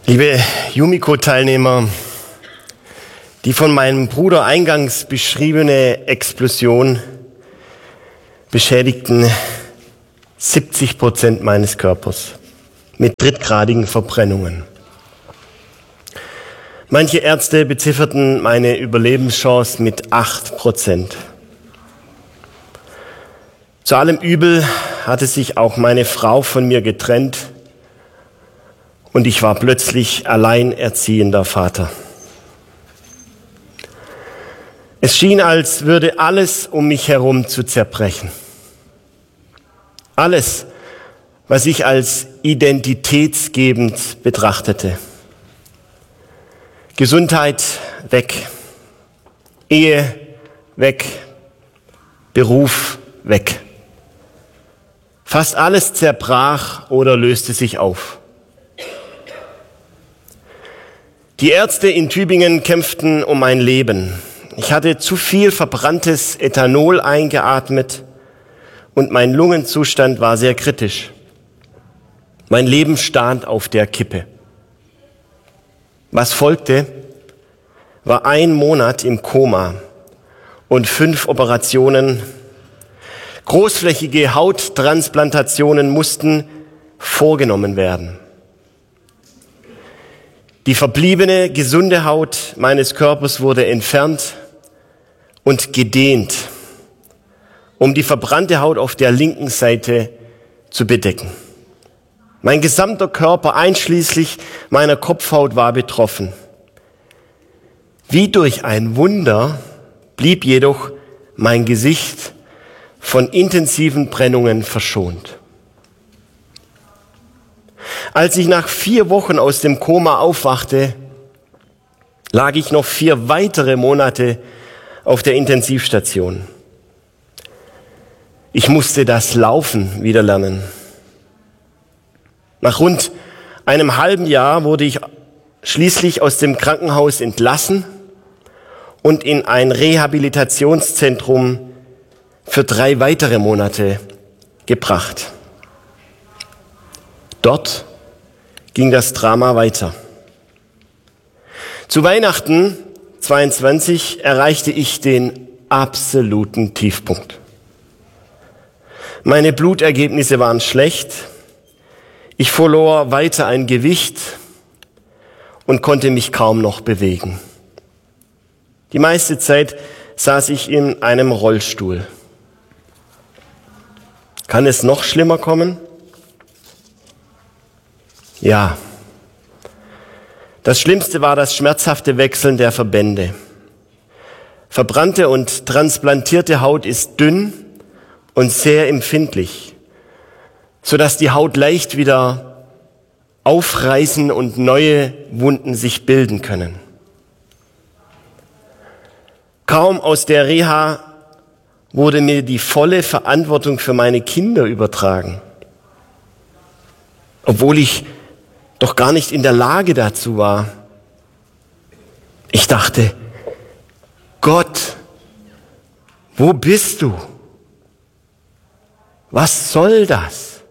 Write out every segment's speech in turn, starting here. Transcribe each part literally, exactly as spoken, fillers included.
Liebe Yumiko-Teilnehmer, die von meinem Bruder eingangs beschriebene Explosion beschädigten siebzig Prozent meines Körpers mit drittgradigen Verbrennungen. Manche Ärzte bezifferten meine Überlebenschance mit acht Prozent. Zu allem Übel hatte sich auch meine Frau von mir getrennt und ich war plötzlich alleinerziehender Vater. Es schien, als würde alles um mich herum zu zerbrechen. Alles, was ich als identitätsgebend betrachtete. Gesundheit weg, Ehe weg, Beruf weg. Fast alles zerbrach oder löste sich auf. Die Ärzte in Tübingen kämpften um mein Leben. Ich hatte zu viel verbranntes Ethanol eingeatmet und mein Lungenzustand war sehr kritisch. Mein Leben stand auf der Kippe. Was folgte, war ein Monat im Koma und fünf Operationen. Großflächige Hauttransplantationen mussten vorgenommen werden. Die verbliebene gesunde Haut meines Körpers wurde entfernt und gedehnt, um die verbrannte Haut auf der linken Seite zu bedecken. Mein gesamter Körper, einschließlich meiner Kopfhaut, war betroffen. Wie durch ein Wunder blieb jedoch mein Gesicht von intensiven Brennungen verschont. Als ich nach vier Wochen aus dem Koma aufwachte, lag ich noch vier weitere Monate auf der Intensivstation. Ich musste das Laufen wieder lernen. Nach rund einem halben Jahr wurde ich schließlich aus dem Krankenhaus entlassen und in ein Rehabilitationszentrum für drei weitere Monate gebracht. Dort ging das Drama weiter. Zu Weihnachten zweiundzwanzig erreichte ich den absoluten Tiefpunkt. Meine Blutergebnisse waren schlecht. Ich verlor weiter ein Gewicht und konnte mich kaum noch bewegen. Die meiste Zeit saß ich in einem Rollstuhl. Kann es noch schlimmer kommen? Ja. Das Schlimmste war das schmerzhafte Wechseln der Verbände. Verbrannte und transplantierte Haut ist dünn und sehr empfindlich, sodass die Haut leicht wieder aufreißen und neue Wunden sich bilden können. Kaum aus der Reha wurde mir die volle Verantwortung für meine Kinder übertragen, obwohl ich doch gar nicht in der Lage dazu war. Ich dachte, Gott, wo bist du? Was soll das?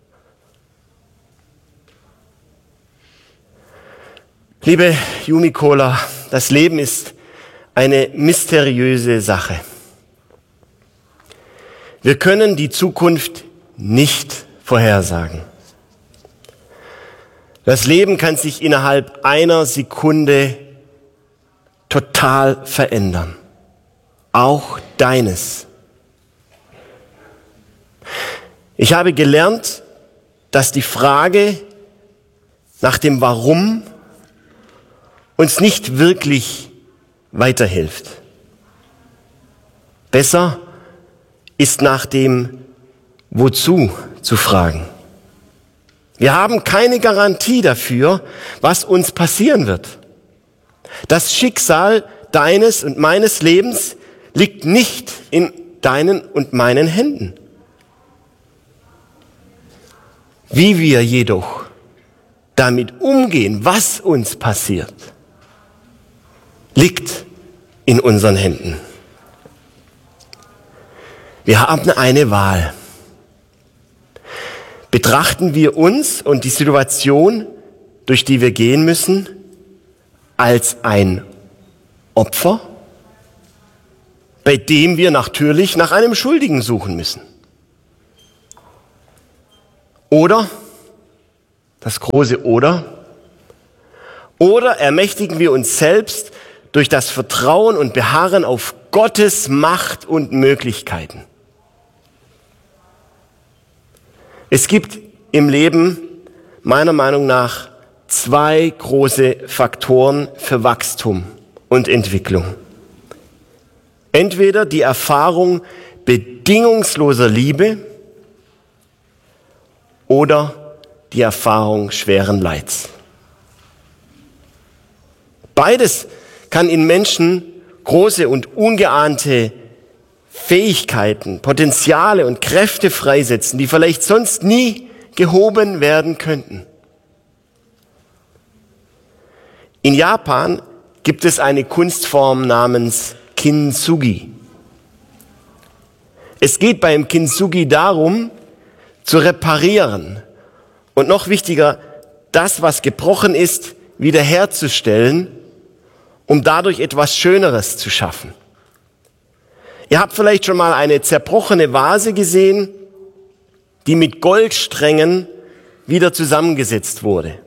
Liebe Yumikola, das Leben ist eine mysteriöse Sache. Wir können die Zukunft nicht vorhersagen. Das Leben kann sich innerhalb einer Sekunde total verändern. Auch deines. Ich habe gelernt, dass die Frage nach dem Warum uns nicht wirklich weiterhilft. Besser ist nach dem Wozu zu fragen. Wir haben keine Garantie dafür, was uns passieren wird. Das Schicksal deines und meines Lebens liegt nicht in deinen und meinen Händen. Wie wir jedoch damit umgehen, was uns passiert, liegt in unseren Händen. Wir haben eine Wahl. Betrachten wir uns und die Situation durch die wir gehen müssen, als ein Opfer, bei dem wir natürlich nach einem Schuldigen suchen müssen. Oder, das große Oder, oder ermächtigen wir uns selbst durch das Vertrauen und Beharren auf Gottes Macht und Möglichkeiten. Es gibt im Leben meiner Meinung nach zwei große Faktoren für Wachstum und Entwicklung. Entweder die Erfahrung bedingungsloser Liebe oder die Erfahrung schweren Leids. Beides kann in Menschen große und ungeahnte Fähigkeiten, Potenziale und Kräfte freisetzen, die vielleicht sonst nie gehoben werden könnten. In Japan gibt es eine Kunstform namens Kintsugi. Es geht beim Kintsugi darum, zu reparieren und noch wichtiger, das, was gebrochen ist, wiederherzustellen, um dadurch etwas Schöneres zu schaffen. Ihr habt vielleicht schon mal eine zerbrochene Vase gesehen, die mit Goldsträngen wieder zusammengesetzt wurde.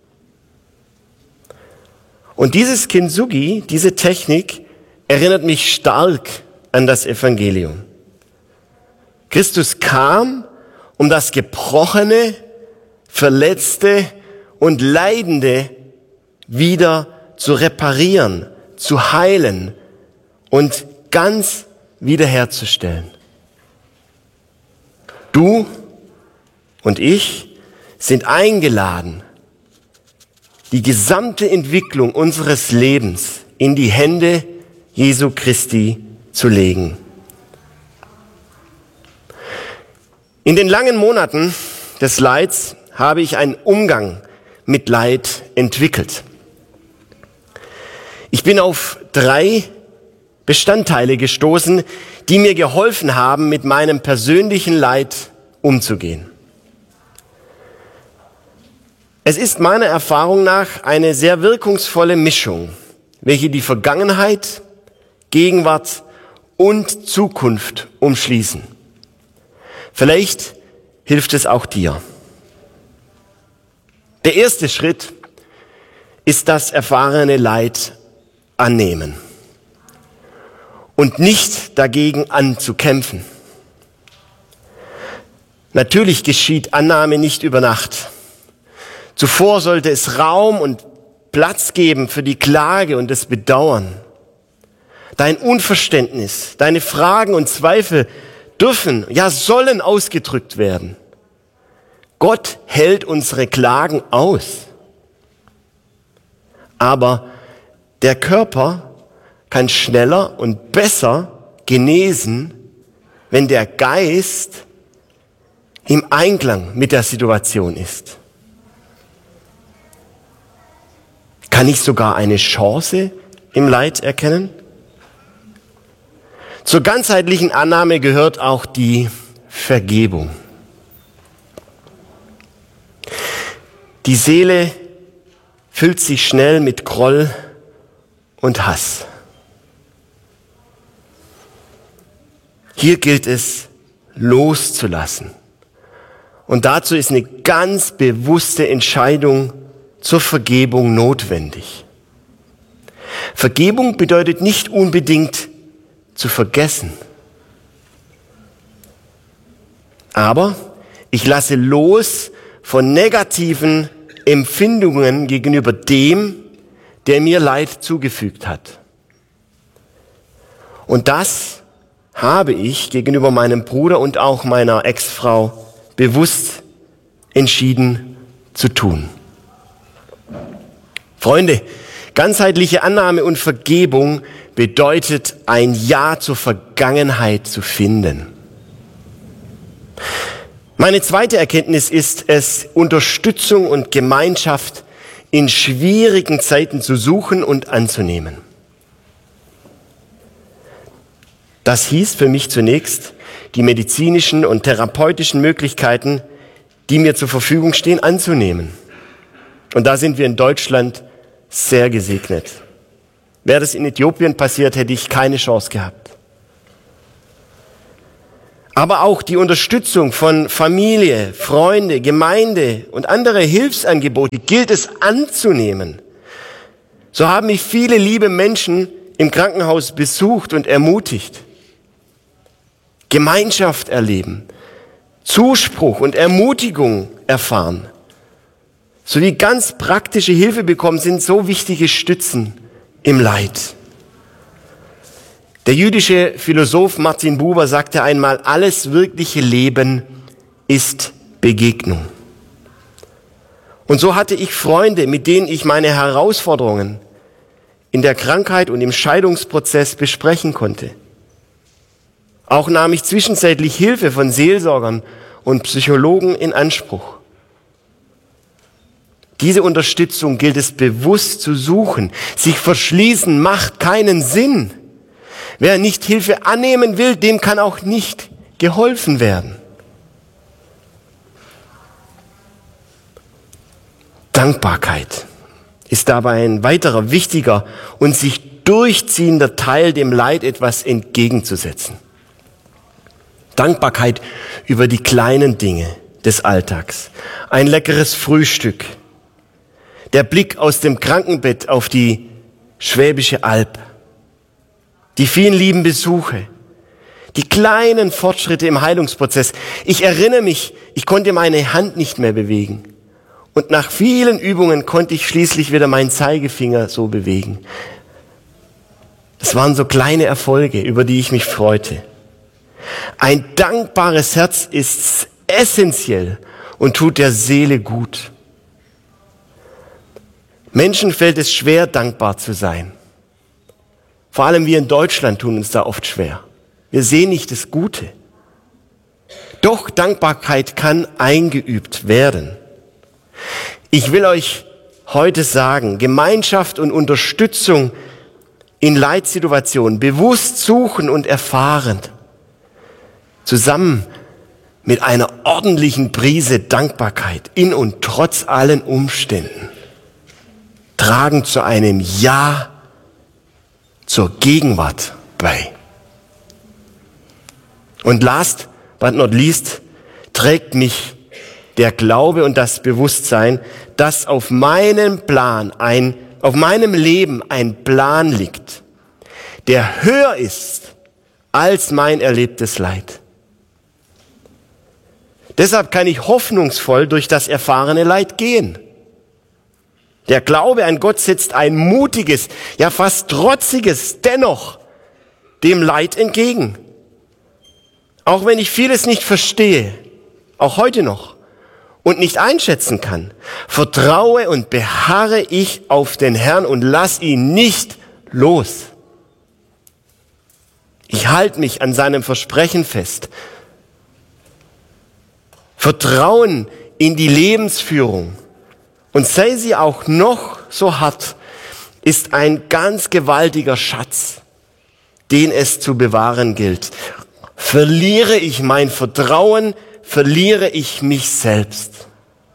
Und dieses Kintsugi, diese Technik, erinnert mich stark an das Evangelium. Christus kam, um das Gebrochene, Verletzte und Leidende wieder zu reparieren, zu heilen und ganz wiederherzustellen. Du und ich sind eingeladen, die gesamte Entwicklung unseres Lebens in die Hände Jesu Christi zu legen. In den langen Monaten des Leids habe ich einen Umgang mit Leid entwickelt. Ich bin auf drei Bestandteile gestoßen, die mir geholfen haben, mit meinem persönlichen Leid umzugehen. Es ist meiner Erfahrung nach eine sehr wirkungsvolle Mischung, welche die Vergangenheit, Gegenwart und Zukunft umschließen. Vielleicht hilft es auch dir. Der erste Schritt ist das erfahrene Leid annehmen und nicht dagegen anzukämpfen. Natürlich geschieht Annahme nicht über Nacht. Zuvor sollte es Raum und Platz geben für die Klage und das Bedauern. Dein Unverständnis, deine Fragen und Zweifel dürfen, ja sollen ausgedrückt werden. Gott hält unsere Klagen aus. Aber der Körper kann schneller und besser genesen, wenn der Geist im Einklang mit der Situation ist. Kann ich sogar eine Chance im Leid erkennen? Zur ganzheitlichen Annahme gehört auch die Vergebung. Die Seele füllt sich schnell mit Groll und Hass. Hier gilt es, loszulassen. Und dazu ist eine ganz bewusste Entscheidung zur Vergebung notwendig. Vergebung bedeutet nicht unbedingt zu vergessen. Aber ich lasse los von negativen Empfindungen gegenüber dem, der mir Leid zugefügt hat. Und das habe ich gegenüber meinem Bruder und auch meiner Ex-Frau bewusst entschieden zu tun. Freunde, ganzheitliche Annahme und Vergebung bedeutet, ein Ja zur Vergangenheit zu finden. Meine zweite Erkenntnis ist es, Unterstützung und Gemeinschaft in schwierigen Zeiten zu suchen und anzunehmen. Das hieß für mich zunächst, die medizinischen und therapeutischen Möglichkeiten, die mir zur Verfügung stehen, anzunehmen. Und da sind wir in Deutschland sehr gesegnet. Wäre das in Äthiopien passiert, hätte ich keine Chance gehabt. Aber auch die Unterstützung von Familie, Freunde, Gemeinde und andere Hilfsangebote gilt es anzunehmen. So haben mich viele liebe Menschen im Krankenhaus besucht und ermutigt. Gemeinschaft erleben, Zuspruch und Ermutigung erfahren, sowie ganz praktische Hilfe bekommen, sind so wichtige Stützen im Leid. Der jüdische Philosoph Martin Buber sagte einmal, alles wirkliche Leben ist Begegnung. Und so hatte ich Freunde, mit denen ich meine Herausforderungen in der Krankheit und im Scheidungsprozess besprechen konnte. Auch nahm ich zwischenzeitlich Hilfe von Seelsorgern und Psychologen in Anspruch. Diese Unterstützung gilt es bewusst zu suchen. Sich verschließen macht keinen Sinn. Wer nicht Hilfe annehmen will, dem kann auch nicht geholfen werden. Dankbarkeit ist dabei ein weiterer wichtiger und sich durchziehender Teil, dem Leid etwas entgegenzusetzen. Dankbarkeit über die kleinen Dinge des Alltags. Ein leckeres Frühstück. Der Blick aus dem Krankenbett auf die Schwäbische Alb. Die vielen lieben Besuche. Die kleinen Fortschritte im Heilungsprozess. Ich erinnere mich, ich konnte meine Hand nicht mehr bewegen. Und nach vielen Übungen konnte ich schließlich wieder meinen Zeigefinger so bewegen. Das waren so kleine Erfolge, über die ich mich freute. Ein dankbares Herz ist essentiell und tut der Seele gut. Menschen fällt es schwer, dankbar zu sein. Vor allem wir in Deutschland tun uns da oft schwer. Wir sehen nicht das Gute. Doch Dankbarkeit kann eingeübt werden. Ich will euch heute sagen, Gemeinschaft und Unterstützung in Leitsituationen bewusst suchen und erfahren, zusammen mit einer ordentlichen Prise Dankbarkeit in und trotz allen Umständen, tragen zu einem Ja zur Gegenwart bei. Und last but not least trägt mich der Glaube und das Bewusstsein, dass auf meinem Plan ein, auf meinem Leben ein Plan liegt, der höher ist als mein erlebtes Leid. Deshalb kann ich hoffnungsvoll durch das erfahrene Leid gehen. Der Glaube an Gott setzt ein mutiges, ja fast trotziges dennoch dem Leid entgegen. Auch wenn ich vieles nicht verstehe, auch heute noch, und nicht einschätzen kann, vertraue und beharre ich auf den Herrn und lass ihn nicht los. Ich halte mich an seinem Versprechen fest. Vertrauen in die Lebensführung, und sei sie auch noch so hart, ist ein ganz gewaltiger Schatz, den es zu bewahren gilt. Verliere ich mein Vertrauen, verliere ich mich selbst.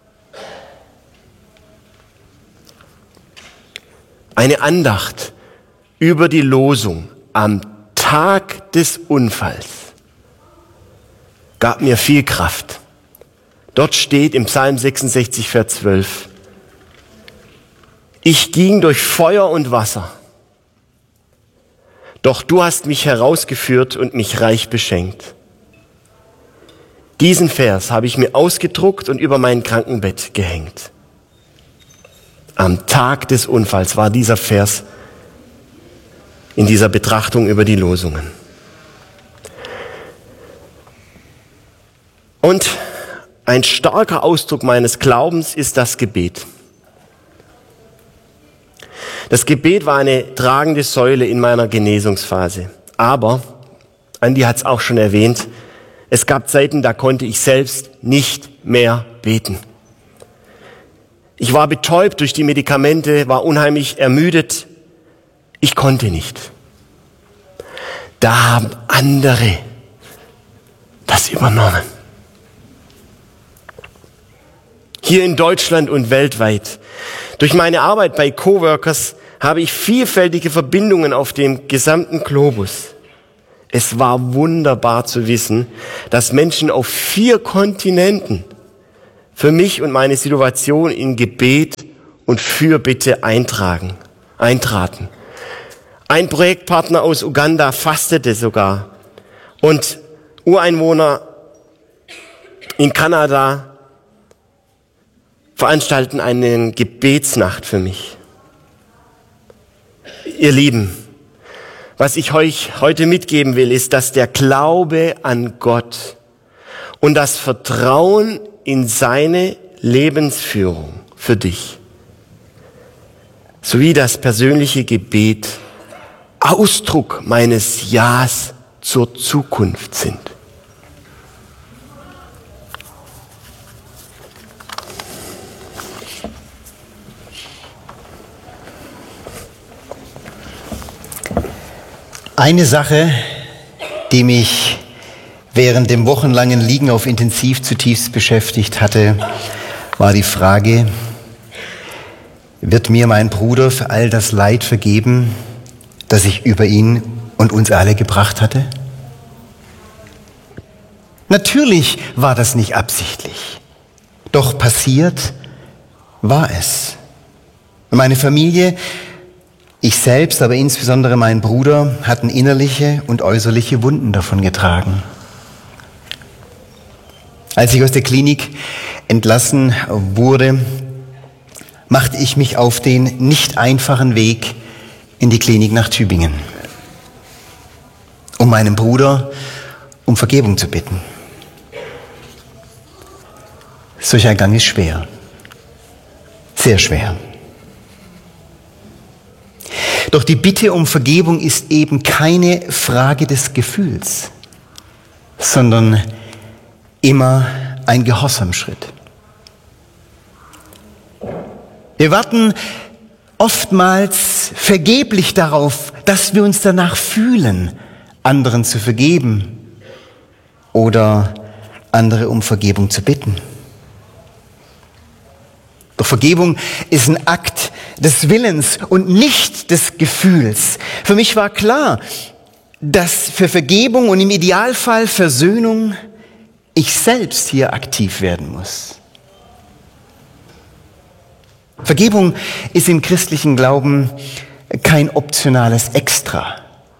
Eine Andacht über die Losung am Tag des Unfalls gab mir viel Kraft. Dort steht im Psalm sechsundsechzig, Vers zwölf, ich ging durch Feuer und Wasser, doch du hast mich herausgeführt und mich reich beschenkt. Diesen Vers habe ich mir ausgedruckt und über mein Krankenbett gehängt. Am Tag des Unfalls war dieser Vers in dieser Betrachtung über die Losungen. Und ein starker Ausdruck meines Glaubens ist das Gebet. Das Gebet war eine tragende Säule in meiner Genesungsphase. Aber, Andi hat es auch schon erwähnt, es gab Zeiten, da konnte ich selbst nicht mehr beten. Ich war betäubt durch die Medikamente, war unheimlich ermüdet. Ich konnte nicht. Da haben andere hier in Deutschland und weltweit. Durch meine Arbeit bei Coworkers habe ich vielfältige Verbindungen auf dem gesamten Globus. Es war wunderbar zu wissen, dass Menschen auf vier Kontinenten für mich und meine Situation in Gebet und Fürbitte eintragen, eintraten. Ein Projektpartner aus Uganda fastete sogar und Ureinwohner in Kanada veranstalten eine Gebetsnacht für mich. Ihr Lieben, was ich euch heute mitgeben will, ist, dass der Glaube an Gott und das Vertrauen in seine Lebensführung für dich sowie das persönliche Gebet Ausdruck meines Ja's zur Zukunft sind. Eine Sache, die mich während dem wochenlangen Liegen auf Intensiv zutiefst beschäftigt hatte, war die Frage, wird mir mein Bruder für all das Leid vergeben, das ich über ihn und uns alle gebracht hatte? Natürlich war das nicht absichtlich, doch passiert war es. Meine Familie, ich selbst, aber insbesondere mein Bruder, hatten innerliche und äußerliche Wunden davon getragen. Als ich aus der Klinik entlassen wurde, machte ich mich auf den nicht einfachen Weg in die Klinik nach Tübingen, um meinen Bruder um Vergebung zu bitten. Solch ein Gang ist schwer, sehr schwer. Doch die Bitte um Vergebung ist eben keine Frage des Gefühls, sondern immer ein Gehorsamschritt. Wir warten oftmals vergeblich darauf, dass wir uns danach fühlen, anderen zu vergeben oder andere um Vergebung zu bitten. Doch Vergebung ist ein Akt des Willens und nicht des Gefühls. Für mich war klar, dass für Vergebung und im Idealfall Versöhnung ich selbst hier aktiv werden muss. Vergebung ist im christlichen Glauben kein optionales Extra.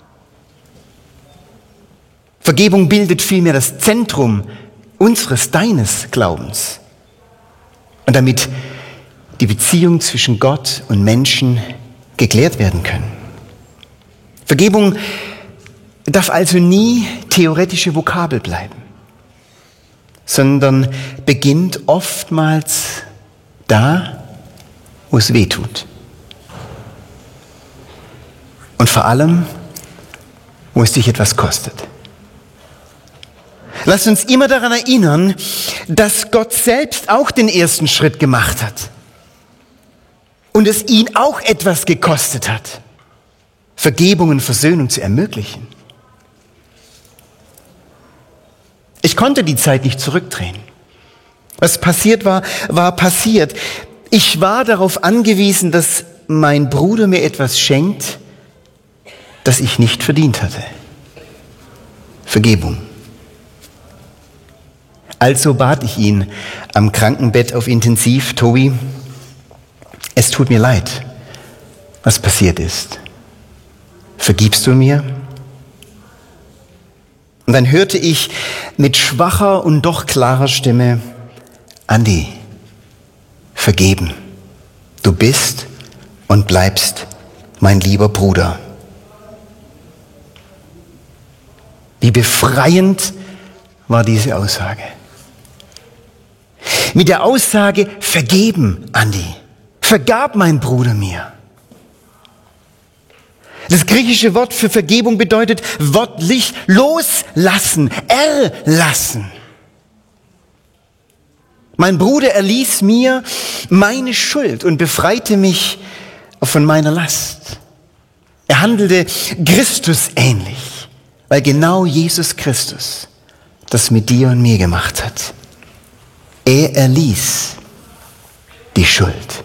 Vergebung bildet vielmehr das Zentrum unseres, deines Glaubens. Und damit die Beziehung zwischen Gott und Menschen geklärt werden können. Vergebung darf also nie theoretische Vokabel bleiben, sondern beginnt oftmals da, wo es weh tut. Und vor allem, wo es dich etwas kostet. Lasst uns immer daran erinnern, dass Gott selbst auch den ersten Schritt gemacht hat. Und es ihn auch etwas gekostet hat, Vergebung und Versöhnung zu ermöglichen. Ich konnte die Zeit nicht zurückdrehen. Was passiert war, war passiert. Ich war darauf angewiesen, dass mein Bruder mir etwas schenkt, das ich nicht verdient hatte. Vergebung. Also bat ich ihn am Krankenbett auf Intensiv, Tobi, es tut mir leid, was passiert ist. Vergibst du mir? Und dann hörte ich mit schwacher und doch klarer Stimme, Andi, vergeben. Du bist und bleibst mein lieber Bruder. Wie befreiend war diese Aussage. Mit der Aussage, vergeben, Andi. Vergab mein Bruder mir. Das griechische Wort für Vergebung bedeutet wörtlich loslassen, erlassen. Mein Bruder erließ mir meine Schuld und befreite mich von meiner Last. Er handelte Christus ähnlich, weil genau Jesus Christus das mit dir und mir gemacht hat. Er erließ die Schuld.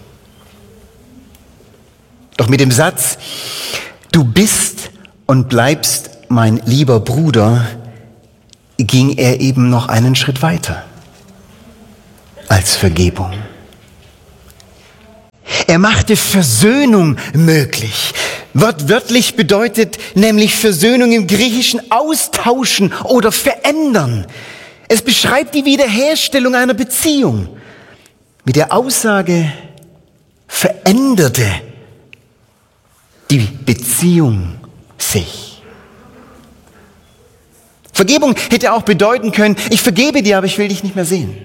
Doch mit dem Satz, du bist und bleibst mein lieber Bruder, ging er eben noch einen Schritt weiter als Vergebung. Er machte Versöhnung möglich. Wortwörtlich bedeutet nämlich Versöhnung im Griechischen austauschen oder verändern. Es beschreibt die Wiederherstellung einer Beziehung. Mit der Aussage veränderte die Beziehung sich. Vergebung hätte auch bedeuten können, ich vergebe dir, aber ich will dich nicht mehr sehen.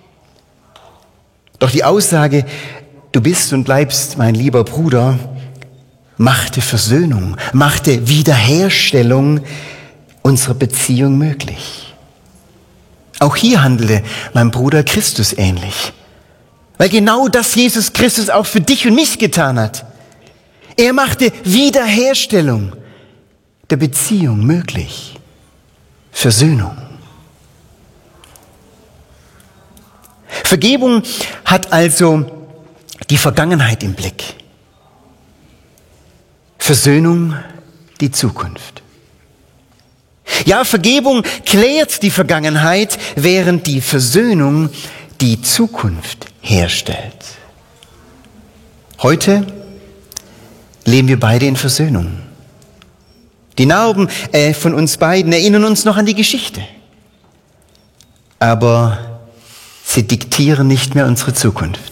Doch die Aussage, du bist und bleibst mein lieber Bruder, machte Versöhnung, machte Wiederherstellung unserer Beziehung möglich. Auch hier handelte mein Bruder Christus ähnlich, weil genau das Jesus Christus auch für dich und mich getan hat. Er machte Wiederherstellung der Beziehung möglich, Versöhnung. Vergebung hat also die Vergangenheit im Blick. Versöhnung die Zukunft. Ja, Vergebung klärt die Vergangenheit, während die Versöhnung die Zukunft herstellt. Heute leben wir beide in Versöhnung. Die Narben äh, von uns beiden erinnern uns noch an die Geschichte. Aber sie diktieren nicht mehr unsere Zukunft.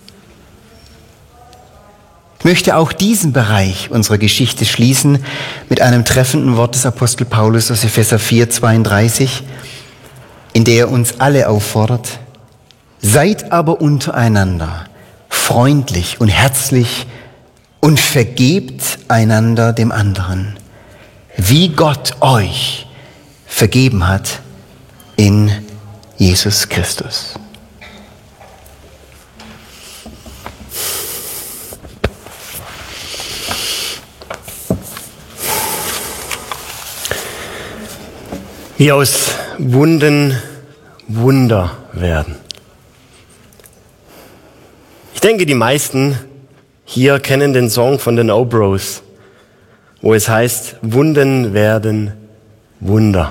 Ich möchte auch diesen Bereich unserer Geschichte schließen mit einem treffenden Wort des Apostel Paulus aus Epheser vier, zweiunddreißig, in der er uns alle auffordert: Seid aber untereinander freundlich und herzlich und vergebt einander dem anderen, wie Gott euch vergeben hat in Jesus Christus. Wie aus Wunden Wunder werden. Ich denke, die meisten hier kennen den Song von den O-Bros, wo es heißt, Wunden werden Wunder.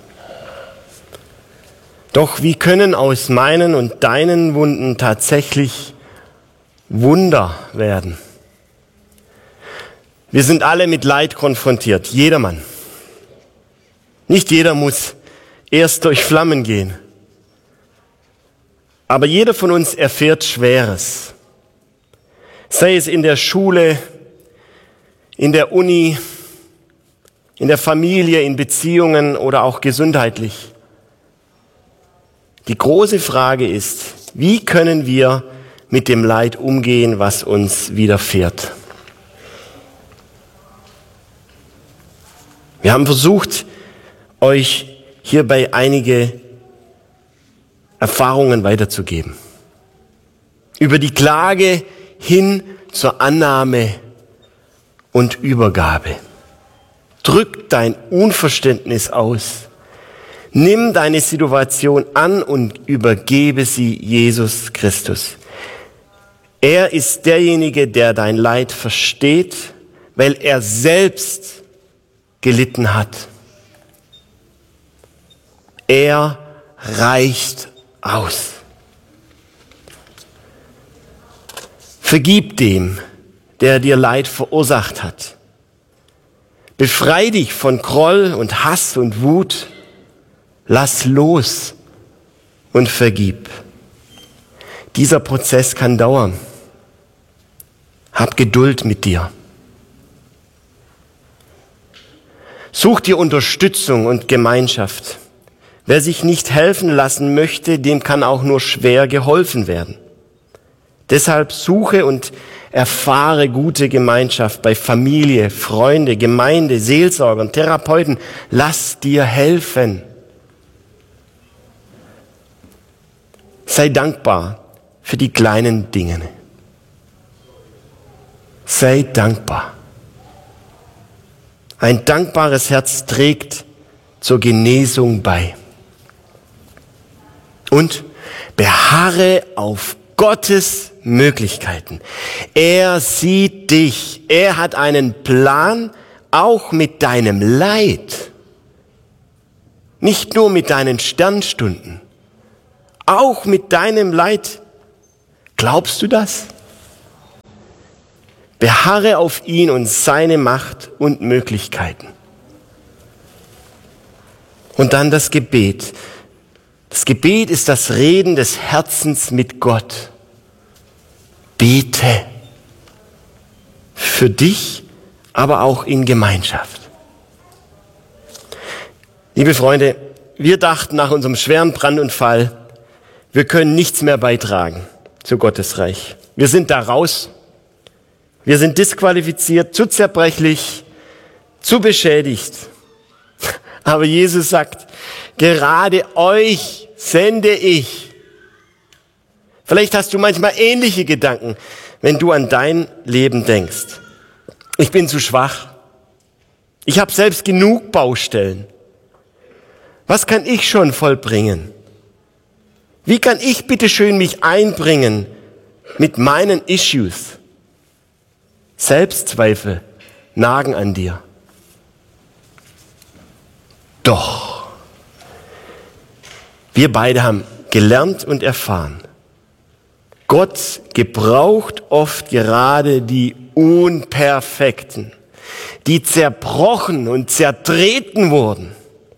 Doch wie können aus meinen und deinen Wunden tatsächlich Wunder werden? Wir sind alle mit Leid konfrontiert, jedermann. Nicht jeder muss erst durch Flammen gehen. Aber jeder von uns erfährt Schweres. Sei es in der Schule, in der Uni, in der Familie, in Beziehungen oder auch gesundheitlich. Die große Frage ist, wie können wir mit dem Leid umgehen, was uns widerfährt? Wir haben versucht, euch hierbei einige Erfahrungen weiterzugeben. Über die Klage hin zur Annahme und Übergabe. Drück dein Unverständnis aus. Nimm deine Situation an und übergebe sie Jesus Christus. Er ist derjenige, der dein Leid versteht, weil er selbst gelitten hat. Er reicht aus. Vergib dem, der dir Leid verursacht hat. Befrei dich von Groll und Hass und Wut. Lass los und vergib. Dieser Prozess kann dauern. Hab Geduld mit dir. Such dir Unterstützung und Gemeinschaft. Wer sich nicht helfen lassen möchte, dem kann auch nur schwer geholfen werden. Deshalb suche und erfahre gute Gemeinschaft bei Familie, Freunde, Gemeinde, Seelsorgern, Therapeuten. Lass dir helfen. Sei dankbar für die kleinen Dinge. Sei dankbar. Ein dankbares Herz trägt zur Genesung bei. Und beharre auf Gottes Möglichkeiten. Er sieht dich. Er hat einen Plan, auch mit deinem Leid. Nicht nur mit deinen Sternstunden, auch mit deinem Leid. Glaubst du das? Beharre auf ihn und seine Macht und Möglichkeiten. Und dann das Gebet. Das Gebet ist das Reden des Herzens mit Gott. Bete für dich, aber auch in Gemeinschaft. Liebe Freunde, wir dachten nach unserem schweren Brandunfall, wir können nichts mehr beitragen zu Gottes Reich. Wir sind da raus. Wir sind disqualifiziert, zu zerbrechlich, zu beschädigt. Aber Jesus sagt, gerade euch sende ich. Vielleicht hast du manchmal ähnliche Gedanken, wenn du an dein Leben denkst. Ich bin zu schwach. Ich habe selbst genug Baustellen. Was kann ich schon vollbringen? Wie kann ich bitte schön mich einbringen mit meinen Issues? Selbstzweifel nagen an dir. Doch, wir beide haben gelernt und erfahren, Gott gebraucht oft gerade die Unperfekten, die zerbrochen und zertreten wurden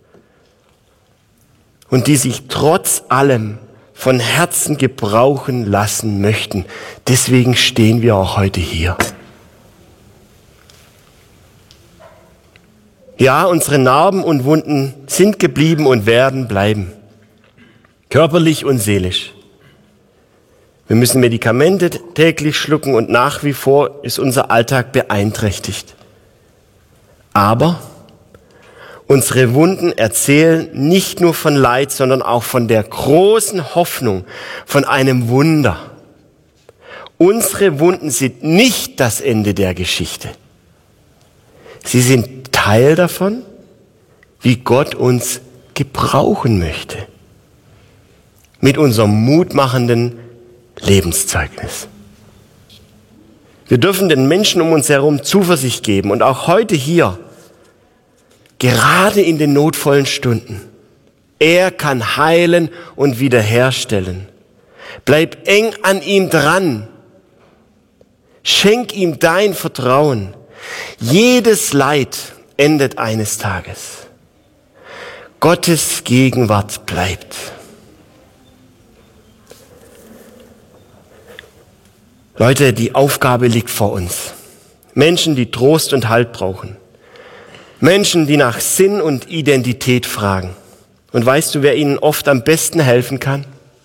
und die sich trotz allem von Herzen gebrauchen lassen möchten. Deswegen stehen wir auch heute hier. Ja, unsere Narben und Wunden sind geblieben und werden bleiben. Körperlich und seelisch. Wir müssen Medikamente täglich schlucken und nach wie vor ist unser Alltag beeinträchtigt. Aber unsere Wunden erzählen nicht nur von Leid, sondern auch von der großen Hoffnung, von einem Wunder. Unsere Wunden sind nicht das Ende der Geschichte. Sie sind Teil davon, wie Gott uns gebrauchen möchte. Mit unserem mutmachenden Lebenszeugnis. Wir dürfen den Menschen um uns herum Zuversicht geben und auch heute hier, gerade in den notvollen Stunden. Er kann heilen und wiederherstellen. Bleib eng an ihm dran. Schenk ihm dein Vertrauen. Jedes Leid endet eines Tages. Gottes Gegenwart bleibt. Leute, die Aufgabe liegt vor uns. Menschen, die Trost und Halt brauchen. Menschen, die nach Sinn und Identität fragen. Und weißt du, wer ihnen oft am besten helfen kann?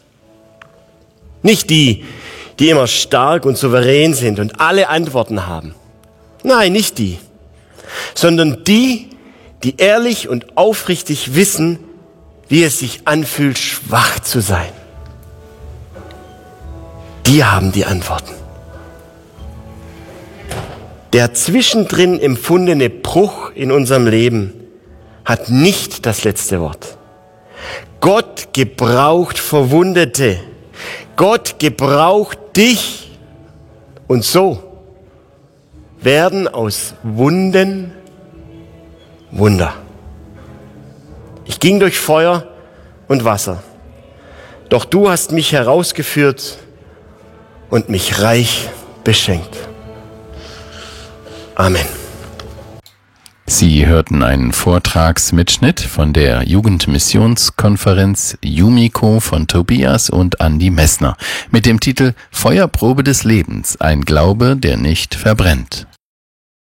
Nicht die, die immer stark und souverän sind und alle Antworten haben. Nein, nicht die. Sondern die, die ehrlich und aufrichtig wissen, wie es sich anfühlt, schwach zu sein. Die haben die Antworten. Der zwischendrin empfundene Bruch in unserem Leben hat nicht das letzte Wort. Gott gebraucht Verwundete. Gott gebraucht dich. Und so werden aus Wunden Wunder. Ich ging durch Feuer und Wasser. Doch du hast mich herausgeführt und mich reich beschenkt. Amen. Sie hörten einen Vortragsmitschnitt von der Jugendmissionskonferenz Jumiko von Tobias und Andi Messner mit dem Titel Feuerprobe des Lebens, ein Glaube, der nicht verbrennt.